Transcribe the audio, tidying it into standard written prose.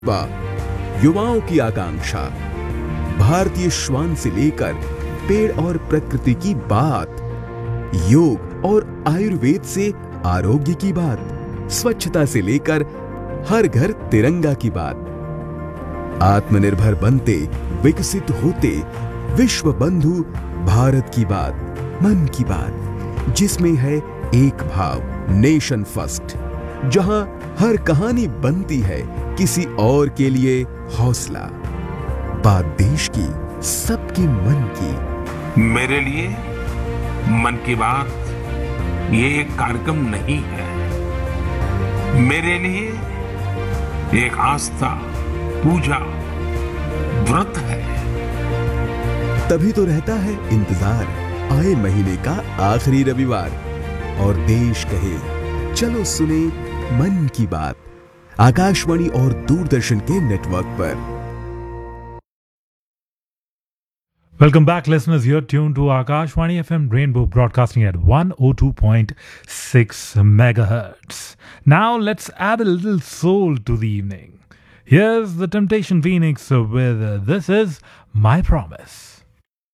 युवाओं की आकांक्षा, भारतीय श्वान से लेकर पेड़ और प्रकृति की बात, योग और आयुर्वेद से आरोग्य की बात, स्वच्छता से लेकर हर घर तिरंगा की बात, आत्मनिर्भर बनते विकसित होते विश्व बंधु भारत की बात, मन की बात, जिसमें है एक भाव, नेशन फर्स्ट, जहां हर कहानी बनती है किसी और के लिए हौसला। बात देश की, सबके मन की। मेरे लिए मन की बात ये एक कार्यक्रम नहीं है, मेरे लिए एक आस्था, पूजा, व्रत है। तभी तो रहता है इंतजार आए महीने का आखिरी रविवार और देश कहे चलो सुने मन की बात, आकाशवाणी और दूरदर्शन के नेटवर्क पर। Welcome back, listeners. You're tuned to Akashwani FM Rainbow, broadcasting at 102.6 megahertz. Now let's add a little soul to the evening. Here's the Temptation Phoenix with This Is My Promise.